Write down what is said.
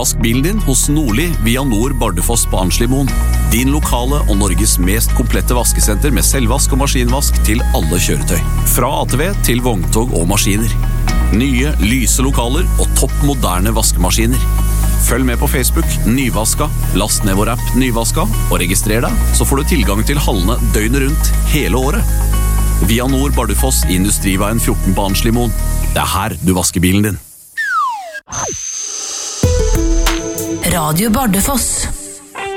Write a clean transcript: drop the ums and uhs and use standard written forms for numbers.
Vask bilen din hos Nordli via Nord Bardufoss på Arnslimoen. Din lokale og Norges mest komplette vaskesenter med selvvask og maskinvask til alle kjøretøy. Fra ATV til vogntog og maskiner. Nye, lyse lokaler og topp moderne vaskemaskiner. Følg med på Facebook, Nyvaska, last ned vår app Nyvaska, og registrer deg, så får du tilgang til hallene døgnet rundt hele året. Via Nord Bardufoss i Industriveien 14 på Arnslimoen. Det her du vasker bilen din. Radio Bardufoss.